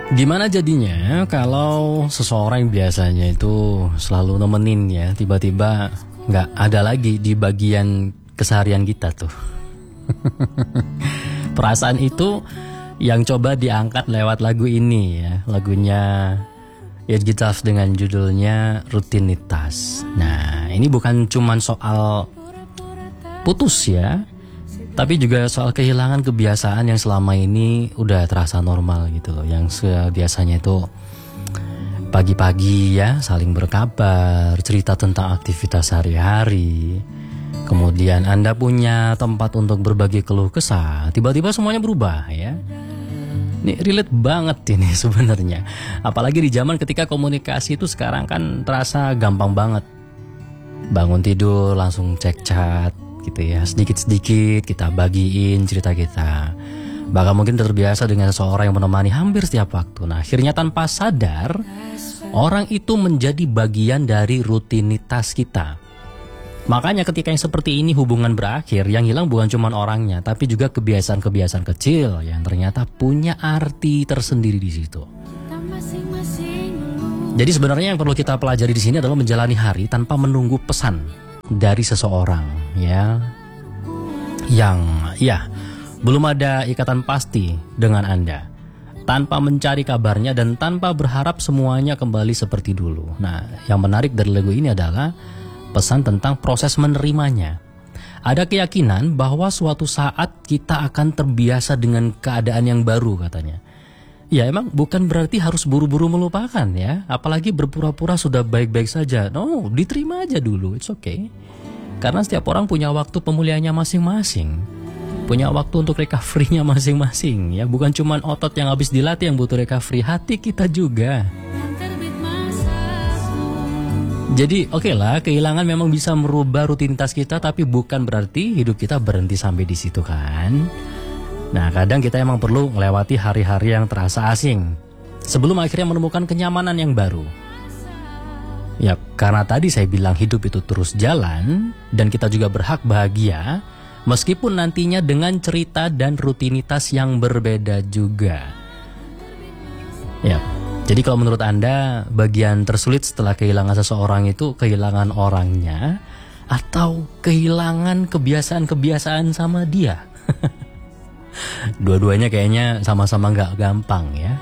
Gimana jadinya kalau seseorang yang biasanya itu selalu nemenin ya, tiba-tiba nggak ada lagi di bagian keseharian kita tuh. Perasaan itu yang coba diangkat lewat lagu ini ya, lagunya It Guitars dengan judulnya Rutinitas. Nah, ini bukan cuman soal putus ya, tapi juga soal kehilangan kebiasaan yang selama ini udah terasa normal gitu loh. Yang biasanya itu pagi-pagi ya saling berkabar, cerita tentang aktivitas sehari-hari. Kemudian Anda punya tempat untuk berbagi keluh kesah. Tiba-tiba semuanya berubah ya. Ini relate banget ini sebenarnya. Apalagi di zaman ketika komunikasi itu sekarang kan terasa gampang banget. Bangun tidur langsung cek chat gitu ya, sedikit-sedikit kita bagiin cerita kita. Bahkan mungkin terbiasa dengan seseorang yang menemani hampir setiap waktu. Nah, akhirnya tanpa sadar orang itu menjadi bagian dari rutinitas kita. Makanya ketika yang seperti ini hubungan berakhir, yang hilang bukan cuma orangnya, tapi juga kebiasaan-kebiasaan kecil yang ternyata punya arti tersendiri di situ. Jadi sebenarnya yang perlu kita pelajari di sini adalah menjalani hari tanpa menunggu pesan dari seseorang ya, yang ya belum ada ikatan pasti dengan Anda, tanpa mencari kabarnya dan tanpa berharap semuanya kembali seperti dulu. Nah, yang menarik dari lagu ini adalah pesan tentang proses menerimanya. Ada keyakinan bahwa suatu saat kita akan terbiasa dengan keadaan yang baru katanya. Ya emang bukan berarti harus buru-buru melupakan ya, apalagi berpura-pura sudah baik-baik saja. No, diterima aja dulu, it's okay. Karena setiap orang punya waktu pemulihannya masing-masing, punya waktu untuk recovery-nya masing-masing ya. Bukan cuma otot yang habis dilatih yang butuh recovery, hati kita juga. Jadi oke lah, kehilangan memang bisa merubah rutinitas kita, tapi bukan berarti hidup kita berhenti sampai di situ kan. Nah, kadang kita emang perlu melewati hari-hari yang terasa asing sebelum akhirnya menemukan kenyamanan yang baru. Ya, karena tadi saya bilang hidup itu terus jalan dan kita juga berhak bahagia meskipun nantinya dengan cerita dan rutinitas yang berbeda juga. Ya, jadi kalau menurut Anda bagian tersulit setelah kehilangan seseorang itu kehilangan orangnya atau kehilangan kebiasaan-kebiasaan sama dia? Dua-duanya kayaknya sama-sama gak gampang ya.